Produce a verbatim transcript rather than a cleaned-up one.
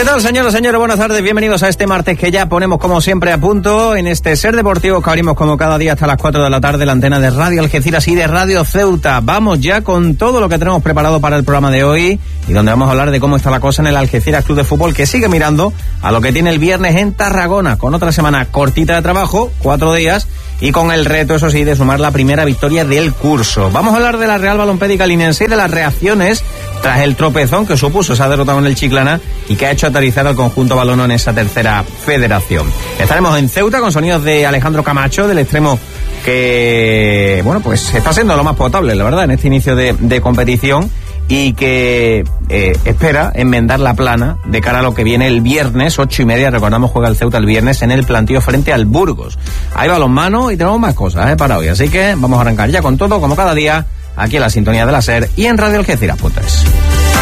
¿Qué tal, señoras y señores? Buenas tardes, bienvenidos a este martes que ya ponemos como siempre a punto en este Ser Deportivo que abrimos como cada día hasta las cuatro de la tarde, la antena de Radio Algeciras y de Radio Ceuta. Vamos ya con todo lo que tenemos preparado para el programa de hoy y donde vamos a hablar de cómo está la cosa en el Algeciras Club de Fútbol, que sigue mirando a lo que tiene el viernes en Tarragona, con otra semana cortita de trabajo, cuatro días, y con el reto, eso sí, de sumar la primera victoria del curso. Vamos a hablar de la Real Balompédica Linense y de las reacciones tras el tropezón que supuso esa derrota con el Chiclana y que ha hecho aterrizar al conjunto balono en esa tercera federación. Estaremos en Ceuta con sonidos de Alejandro Camacho, del extremo que, bueno, pues está siendo lo más potable, la verdad, en este inicio de, de competición, y que eh, espera enmendar la plana de cara a lo que viene el viernes, ocho y media, recordamos, juega el Ceuta el viernes en el plantío frente al Burgos. Hay balonmano y tenemos más cosas eh, para hoy, así que vamos a arrancar ya con todo, como cada día, aquí en la sintonía de la SER y en radio algeciras punto es.